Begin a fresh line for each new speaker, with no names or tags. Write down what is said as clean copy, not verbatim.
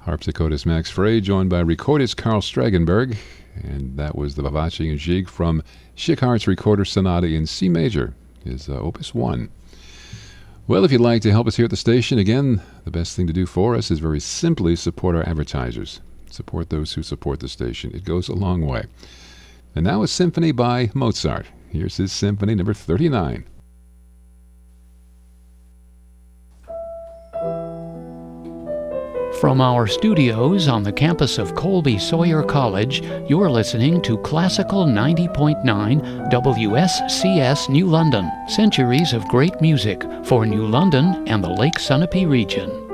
Harpsichordist Max Frey, joined by recordist Carl Stragenberg, and that was the Vivace and Gigue from Schickhart's Recorder Sonata in C major, his Opus 1. Well, if you'd like to help us here at the station, again, the best thing to do for us is very simply support our advertisers. Support those who support the station. It goes a long way. And now a symphony by Mozart. Here's his Symphony number 39.
From our studios on the campus of Colby Sawyer College, you're listening to Classical 90.9 WSCS New London. Centuries of great music for New London and the Lake Sunapee region.